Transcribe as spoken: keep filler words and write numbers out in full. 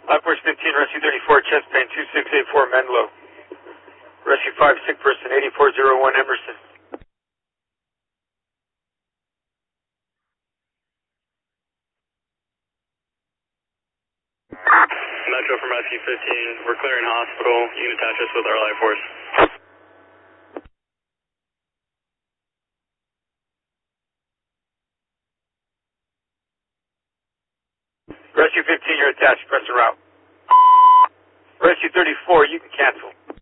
Life Force fifteen, Rescue thirty-four, chest pain two six eight four, Menlo. Rescue five, sick person eighty-four oh one, Emerson. Metro from Rescue fifteen, we're clearing hospital. You can attach us with our Life Force. Rescue fifteen, you're attached, press the route. Rescue thirty-four, you can cancel.